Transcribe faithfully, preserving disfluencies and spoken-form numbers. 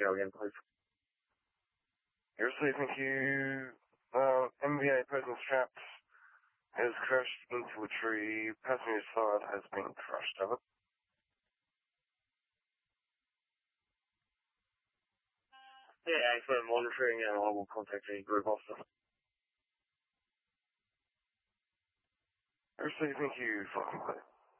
go again, please. You're safe, thank you. Uh, M V A presence trapped has crashed into a tree. Passenger side has been crushed, over. Yeah, excellent monitoring, and I will contact the group officer. You're safe, thank you. Fucking clear.